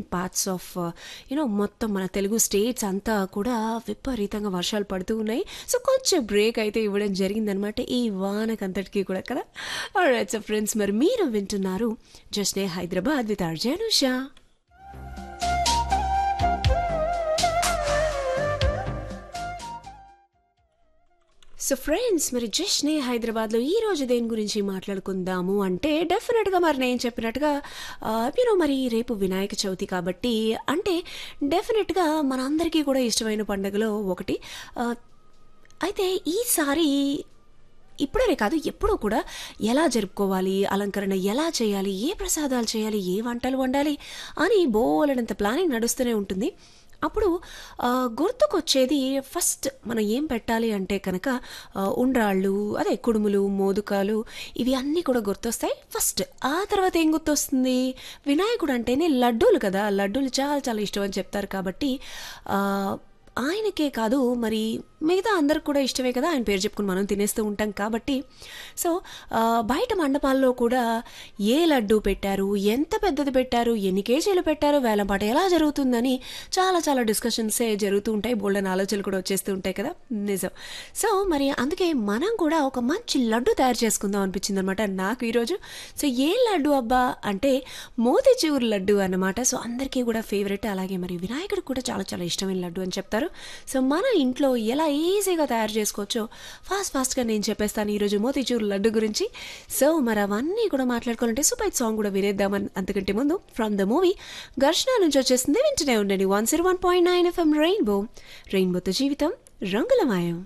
Parts of మొత్తం మన Telugu states అంతా కూడా విపరీతంగా వర్షాలు పడుతూ ఉన్నాయి. సో కొంచెం బ్రేక్ అయితే ఇవ్వడం జరిగిందనమాట ఈ వానకంతటికీ కూడా కదా. ఆల్రైట్ సో ఫ్రెండ్స్, మరి మీరు వింటున్నారు జస్నే Hyderabad with RJ Anusha. So friends, మరి జస్ట్నే హైదరాబాద్లో ఈ రోజు దేని గురించి మాట్లాడుకుందాము అంటే డెఫినెట్గా మరి నేను చెప్పినట్టుగా మరి రేపు వినాయక చవితి కాబట్టి అంటే డెఫినెట్గా మనందరికీ కూడా ఇష్టమైన పండుగలో ఒకటి. అయితే ఈసారి ఇప్పుడే కాదు ఎప్పుడూ కూడా ఎలా జరుపుకోవాలి, అలంకరణ ఎలా చేయాలి, ఏ ప్రసాదాలు చేయాలి, ఏ వంటలు వండాలి అని బోలెడంత ప్లానింగ్ నడుస్తూనే ఉంటుంది. అప్పుడు గుర్తుకొచ్చేది ఫస్ట్ మనం ఏం పెట్టాలి అంటే కనుక ఉండ్రాళ్ళు, అదే కుడుములు, మోదుకాలు, ఇవి అన్నీ కూడా గుర్తొస్తాయి ఫస్ట్. ఆ తర్వాత ఏం గుర్తొస్తుంది, వినాయకుడు అంటేనే లడ్డూలు కదా, లడ్డూలు చాలా చాలా ఇష్టం అని చెప్తారు కాబట్టి ఆయనకే కాదు మరి మిగతా అందరికి కూడా ఇష్టమే కదా, ఆయన పేరు చెప్పుకుని మనం తినేస్తూ ఉంటాం కాబట్టి. సో బయట మండపాల్లో కూడా ఏ లడ్డు పెట్టారు, ఎంత పెద్దది పెట్టారు, ఎన్ని కేజీలు పెట్టారు, వేలంపాట ఎలా జరుగుతుందని చాలా చాలా డిస్కషన్సే జరుగుతూ ఉంటాయి, బోల్డెన్ ఆలోచనలు కూడా వచ్చేస్తూ ఉంటాయి కదా, నిజం. సో మరి అందుకే మనం కూడా ఒక మంచి లడ్డు తయారు చేసుకుందాం అనిపించింది అనమాట నాకు ఈరోజు. సో ఏ లడ్డు అబ్బా అంటే మోతీచూర్ లడ్డు అన్నమాట. సో అందరికీ కూడా ఫేవరెట్, అలాగే మరి వినాయకుడికి కూడా చాలా చాలా ఇష్టమైన లడ్డు అని చెప్తారు. సో మన ఇంట్లో ఎలా ఈజీగా తయారు చేసుకోవచ్చో ఫాస్ట్గా నేను చెప్పేస్తాను ఈరోజు మోతీచూర్ లడ్డు గురించి. సో మరి అవన్నీ కూడా మాట్లాడుకోవాలంటే సూపర్ సాంగ్ కూడా వినేద్దామని. అంతకంటే ముందు ఫ్రమ్ ద మూవీ ఘర్షణ నుంచి వచ్చేసింది, వింటూనే ఉండండి 101.9 FM రెయిన్బో, రెయిన్బోతో జీవితం రంగులమయం.